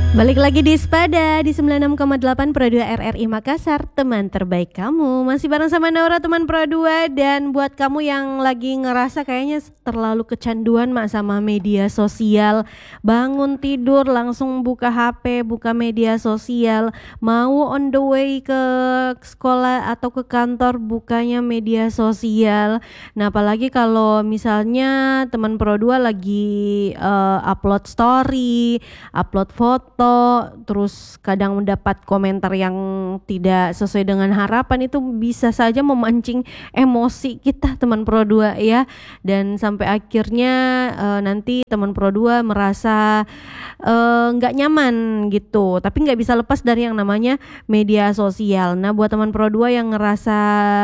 Balik lagi di Spada di 96,8 Pro 2 RRI Makassar, teman terbaik kamu. Masih bareng sama Naura, teman Pro 2. Dan buat kamu yang lagi ngerasa kayaknya terlalu kecanduan sama media sosial, bangun tidur langsung buka HP, buka media sosial, mau on the way ke sekolah atau ke kantor bukanya media sosial. Nah, apalagi kalau misalnya teman Pro 2 lagi upload story, upload foto, terus kadang mendapat komentar yang tidak sesuai dengan harapan, itu bisa saja memancing emosi kita teman Pro 2 ya. Dan sampai akhirnya nanti teman Pro 2 merasa nggak nyaman gitu, tapi nggak bisa lepas dari yang namanya media sosial. Nah, buat teman Pro 2 yang ngerasa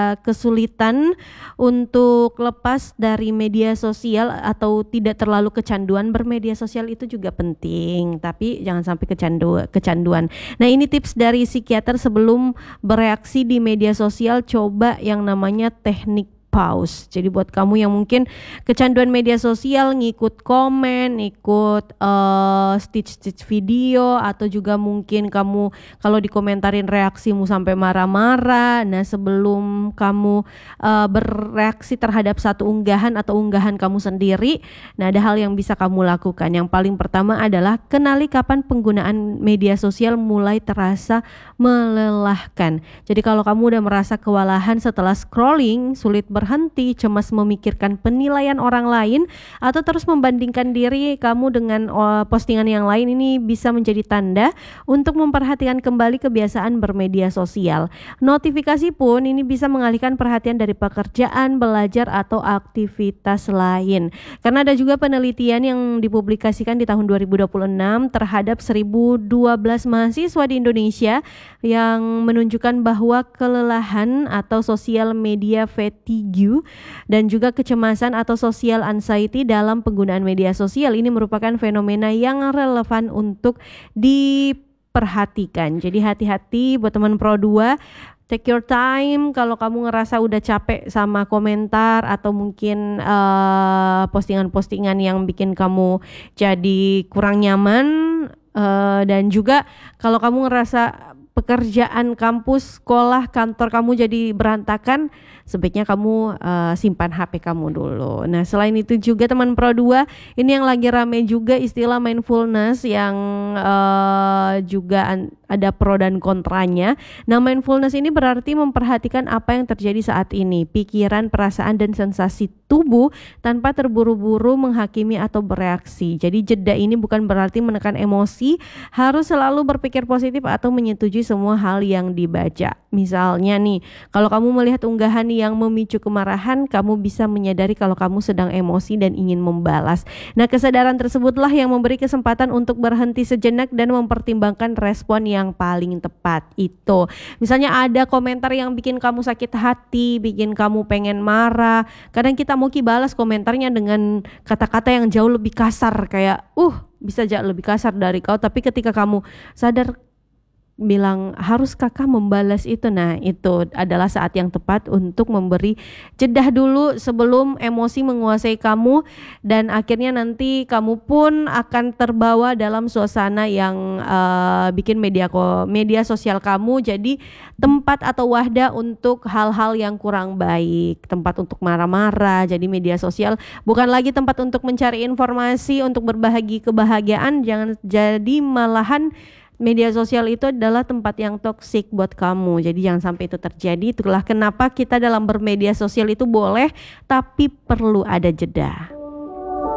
kesulitan untuk lepas dari media sosial atau tidak terlalu kecanduan bermedia sosial, itu juga penting, tapi jangan sampai kecanduan. Nah, ini tips dari psikiater sebelum bereaksi di media sosial, coba yang namanya teknik pause. Jadi buat kamu yang mungkin kecanduan media sosial, ngikut komen, ikut stitch video, atau juga mungkin kamu kalau dikomentarin reaksimu sampai marah-marah. Nah, sebelum kamu bereaksi terhadap satu unggahan atau unggahan kamu sendiri, nah ada hal yang bisa kamu lakukan. Yang paling pertama adalah kenali kapan penggunaan media sosial mulai terasa melelahkan. Jadi kalau kamu udah merasa kewalahan setelah scrolling, sulit berhenti, cemas memikirkan penilaian orang lain, atau terus membandingkan diri kamu dengan postingan yang lain, ini bisa menjadi tanda untuk memperhatikan kembali kebiasaan bermedia sosial. Notifikasi pun ini bisa mengalihkan perhatian dari pekerjaan, belajar, atau aktivitas lain. Karena ada juga penelitian yang dipublikasikan di tahun 2026 terhadap 1012 mahasiswa di Indonesia yang menunjukkan bahwa kelelahan atau social media fatigue dan juga kecemasan atau social anxiety dalam penggunaan media sosial ini merupakan fenomena yang relevan untuk diperhatikan. Jadi hati-hati buat teman Pro 2, take your time. Kalau kamu ngerasa udah capek sama komentar atau mungkin postingan-postingan yang bikin kamu jadi kurang nyaman, dan juga kalau kamu ngerasa pekerjaan kampus, sekolah, kantor kamu jadi berantakan, sebaiknya kamu simpan HP kamu dulu. Nah, selain itu juga teman Pro 2, ini yang lagi rame juga istilah mindfulness yang juga ada pro dan kontranya. Nah, mindfulness ini berarti memperhatikan apa yang terjadi saat ini, pikiran, perasaan, dan sensasi tubuh tanpa terburu-buru menghakimi atau bereaksi. Jadi jeda ini bukan berarti menekan emosi, harus selalu berpikir positif atau menyetujui semua hal yang dibaca. Misalnya nih, kalau kamu melihat unggahan yang memicu kemarahan, kamu bisa menyadari kalau kamu sedang emosi dan ingin membalas. Nah, kesadaran tersebutlah yang memberi kesempatan untuk berhenti sejenak dan mempertimbangkan respon yang paling tepat. Itu misalnya ada komentar yang bikin kamu sakit hati, bikin kamu pengen marah, kadang kita mau balas komentarnya dengan kata-kata yang jauh lebih kasar, kayak bisa jauh lebih kasar dari kau, tapi ketika kamu sadar bilang harus kakak membalas itu, nah itu adalah saat yang tepat untuk memberi jeda dulu sebelum emosi menguasai kamu, dan akhirnya nanti kamu pun akan terbawa dalam suasana yang bikin media sosial kamu jadi tempat atau wadah untuk hal-hal yang kurang baik, tempat untuk marah-marah. Jadi media sosial bukan lagi tempat untuk mencari informasi, untuk berbagi kebahagiaan, jangan jadi malahan media sosial itu adalah tempat yang toksik buat kamu. Jadi jangan sampai itu terjadi. Itulah kenapa kita dalam bermedia sosial itu boleh, tapi perlu ada jeda.